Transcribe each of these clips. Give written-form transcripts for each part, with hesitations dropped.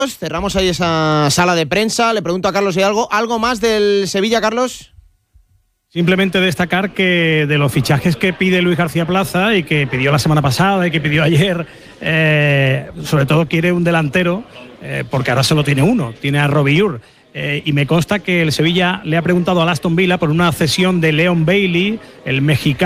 Cerramos ahí esa sala de prensa. Le pregunto a Carlos si hay algo más del Sevilla, Carlos. Simplemente destacar que de los fichajes que pide Luis García Plaza y que pidió la semana pasada y que pidió ayer, sobre todo quiere un delantero, porque ahora solo tiene uno, tiene a Robillur. Y me consta que el Sevilla le ha preguntado al Aston Villa por una cesión de Leon Bailey, el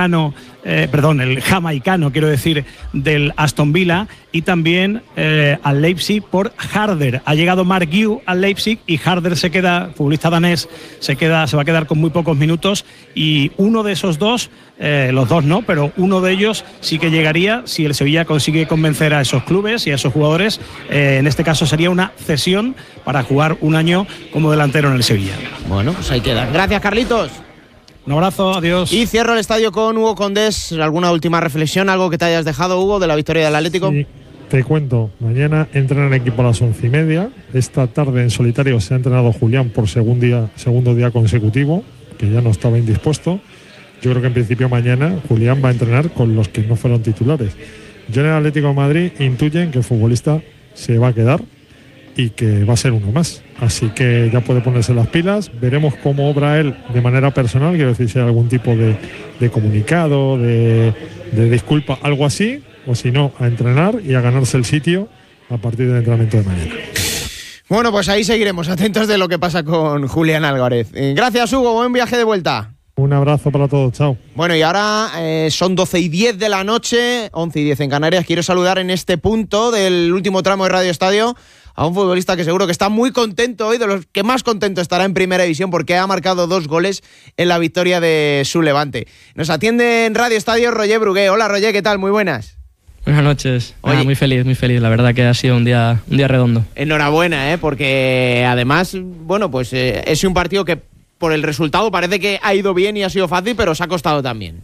jamaicano, quiero decir, del Aston Villa, y también al Leipzig por Harder. Ha llegado Mark Guiu al Leipzig y Harder se queda, futbolista danés, se va a quedar con muy pocos minutos, y uno de esos dos, los dos no, pero uno de ellos sí que llegaría si el Sevilla consigue convencer a esos clubes y a esos jugadores. En este caso sería una cesión para jugar un año como delantero en el Sevilla. Bueno, pues ahí queda. Gracias, Carlitos. Un abrazo, adiós. Y cierro el estadio con Hugo Condés. ¿Alguna última reflexión, algo que te hayas dejado, Hugo, de la victoria del Atlético? Sí, te cuento. Mañana entrena el equipo a las 11:30. Esta tarde en solitario se ha entrenado Julián por segundo día consecutivo, que ya no estaba indispuesto. Yo creo que en principio mañana Julián va a entrenar con los que no fueron titulares. Yo en el Atlético de Madrid intuyen que el futbolista se va a quedar y que va a ser uno más. Así que ya puede ponerse las pilas. Veremos cómo obra él de manera personal, quiero decir, si hay algún tipo de comunicado, de disculpa, algo así, o si no, a entrenar y a ganarse el sitio a partir del entrenamiento de mañana. Bueno, pues ahí seguiremos atentos de lo que pasa con Julián Álvarez. Gracias, Hugo, buen viaje de vuelta. Un abrazo para todos, chao. Bueno, y ahora son 12:10 de la noche, 11:10 en Canarias. Quiero saludar en este punto del último tramo de Radio Estadio a un futbolista que seguro que está muy contento hoy, de los que más contento estará en Primera División, porque ha marcado 2 goles en la victoria de su Levante. Nos atiende en Radio Estadio Roger Brugué. Hola, Roger, ¿qué tal? Muy buenas. Buenas noches. Muy feliz. La verdad que ha sido un día redondo. Enhorabuena, porque además, bueno, pues es un partido que por el resultado parece que ha ido bien y ha sido fácil, pero os ha costado también.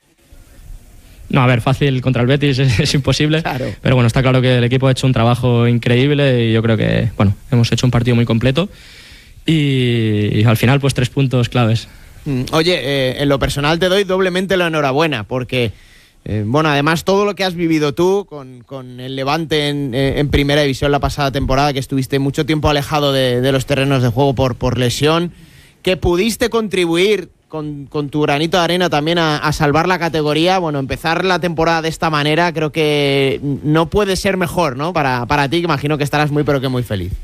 No, a ver, fácil contra el Betis es imposible, claro. Pero bueno, está claro que el equipo ha hecho un trabajo increíble y yo creo que, bueno, hemos hecho un partido muy completo y al final pues 3 puntos claves. Oye, en lo personal te doy doblemente la enhorabuena porque, bueno, además todo lo que has vivido tú con el Levante en Primera División la pasada temporada, que estuviste mucho tiempo alejado de los terrenos de juego por lesión, que pudiste contribuir con tu granito de arena también a salvar la categoría. Bueno, empezar la temporada de esta manera creo que no puede ser mejor, ¿no? Para ti, que imagino que estarás muy pero que muy feliz.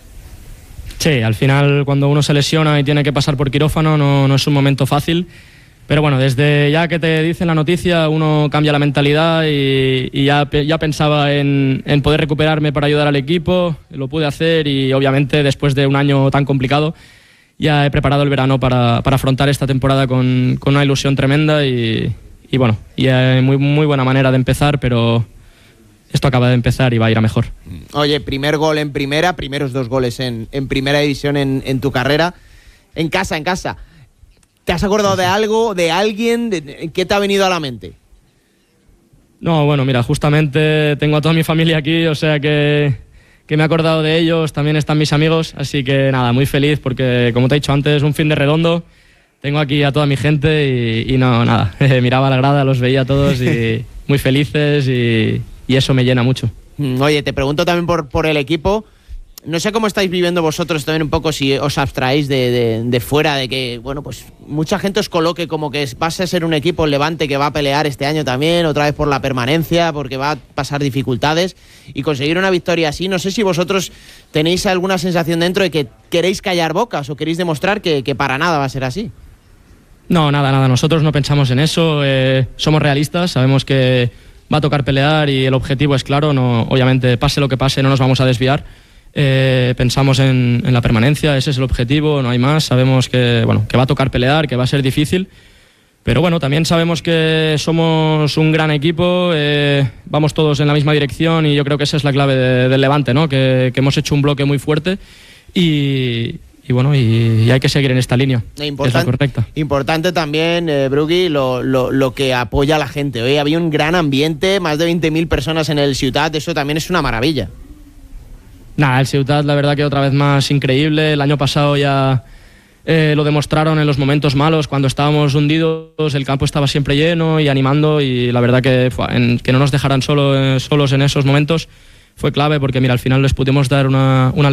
Sí, al final cuando uno se lesiona y tiene que pasar por quirófano no es un momento fácil, pero bueno, desde ya que te dicen la noticia uno cambia la mentalidad y ya pensaba en poder recuperarme para ayudar al equipo. Lo pude hacer y obviamente después de un año tan complicado ya he preparado el verano para afrontar esta temporada con una ilusión tremenda y bueno, y hay muy buena manera de empezar, pero esto acaba de empezar y va a ir a mejor. Oye, primer gol en primera, primeros 2 goles en Primera División en tu carrera, en casa. ¿Te has acordado de algo, de alguien? ¿Qué te ha venido a la mente? No, bueno, mira, justamente tengo a toda mi familia aquí, o sea que me he acordado de ellos, también están mis amigos, así que nada, muy feliz porque, como te he dicho antes, un fin de redondo, tengo aquí a toda mi gente y no, nada, miraba la grada, los veía a todos y muy felices y eso me llena mucho. Oye, te pregunto también por el equipo. No sé cómo estáis viviendo vosotros también un poco, si os abstraéis de fuera, de que, bueno, pues mucha gente os coloque como que vas a ser un equipo, el Levante, que va a pelear este año también, otra vez por la permanencia, porque va a pasar dificultades, y conseguir una victoria así. No sé si vosotros tenéis alguna sensación dentro de que queréis callar bocas o queréis demostrar que para nada va a ser así. No, nada, nosotros no pensamos en eso, somos realistas, sabemos que va a tocar pelear y el objetivo es claro, no, obviamente pase lo que pase no nos vamos a desviar. Pensamos en la permanencia, ese es el objetivo, no hay más. Sabemos que va a tocar pelear, que va a ser difícil, pero bueno, también sabemos que somos un gran equipo, vamos todos en la misma dirección y yo creo que esa es la clave del Levante, ¿no? Que hemos hecho un bloque muy fuerte y bueno, y hay que seguir en esta línea, es la correcta. Importante también, Brugui, lo que apoya a la gente. Hoy había un gran ambiente, más de 20.000 personas en el Ciutat, eso también es una maravilla. Nada, el Ciutat la verdad que otra vez más increíble. El año pasado ya lo demostraron en los momentos malos, cuando estábamos hundidos, el campo estaba siempre lleno y animando, y la verdad que no nos dejaran solos en esos momentos fue clave porque, mira, al final les pudimos dar una